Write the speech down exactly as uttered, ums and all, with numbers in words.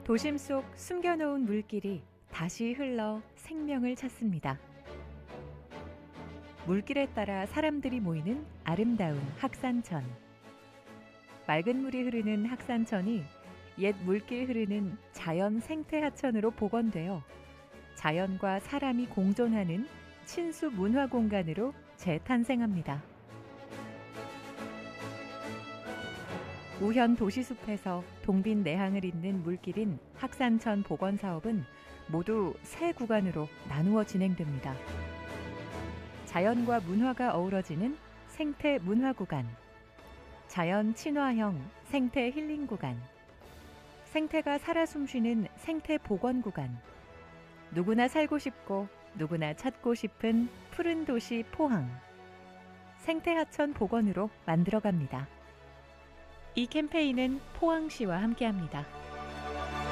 도심 속 숨겨놓은 물길이 다시 흘러 생명을 찾습니다. 물길에 따라 사람들이 모이는 아름다운 학산천. 맑은 물이 흐르는 학산천이 옛 물길 흐르는 자연 생태 하천으로 복원되어 자연과 사람이 공존하는 친수 문화 공간으로 재탄생합니다. 우현 도시숲에서 동빈 내항을 잇는 물길인 학산천 복원 사업은 모두 세 구간으로 나누어 진행됩니다. 자연과 문화가 어우러지는 생태 문화 구간, 자연 친화형 생태 힐링 구간, 생태가 살아 숨쉬는 생태 복원 구간, 누구나 살고 싶고 누구나 찾고 싶은 푸른 도시 포항, 생태 하천 복원으로 만들어갑니다. 이 캠페인은 포항시와 함께합니다.